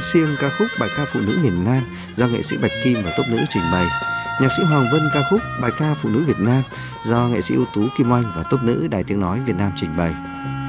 Siêng ca khúc bài ca phụ nữ miền Nam do nghệ sĩ Bạch Kim và Tốp Nữ trình bày. Nhạc sĩ Hoàng Vân ca khúc bài ca phụ nữ Việt Nam do nghệ sĩ ưu tú Kim Oanh và Tốp Nữ Đài Tiếng nói Việt Nam trình bày.